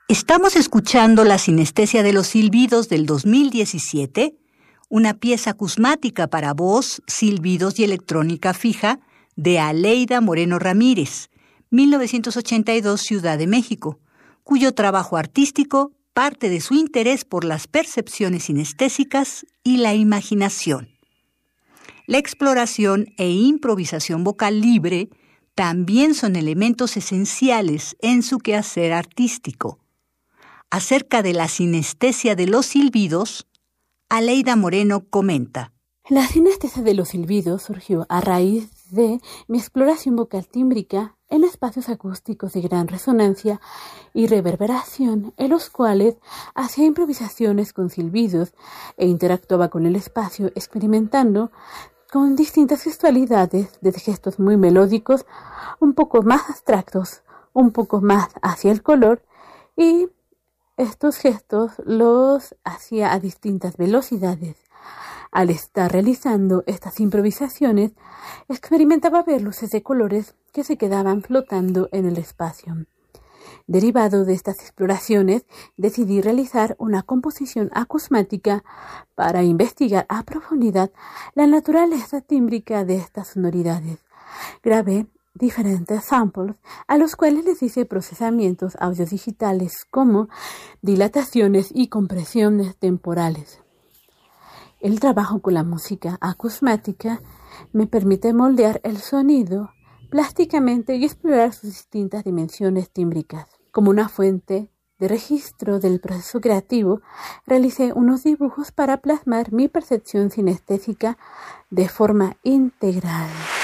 Estamos escuchando La sinestesia de los silbidos del 2017, una pieza acusmática para voz, silbidos y electrónica fija de Aleida Moreno Ramírez, 1982, Ciudad de México, cuyo trabajo artístico parte de su interés por las percepciones sinestésicas y la imaginación. La exploración e improvisación vocal libre también son elementos esenciales en su quehacer artístico. Acerca de la sinestesia de los silbidos, Aleida Moreno comenta: La sinestesia de los silbidos surgió a raíz de mi exploración vocal tímbrica en espacios acústicos de gran resonancia y reverberación, en los cuales hacía improvisaciones con silbidos e interactuaba con el espacio experimentando con distintas gestualidades, desde gestos muy melódicos, un poco más abstractos, un poco más hacia el color, y estos gestos los hacía a distintas velocidades. Al estar realizando estas improvisaciones, experimentaba ver luces de colores que se quedaban flotando en el espacio. Derivado de estas exploraciones, decidí realizar una composición acusmática para investigar a profundidad la naturaleza tímbrica de estas sonoridades. Grabé diferentes samples a los cuales les hice procesamientos audiodigitales como dilataciones y compresiones temporales. El trabajo con la música acusmática me permite moldear el sonido plásticamente y explorar sus distintas dimensiones tímbricas. Como una fuente de registro del proceso creativo, realicé unos dibujos para plasmar mi percepción sinestésica de forma integral.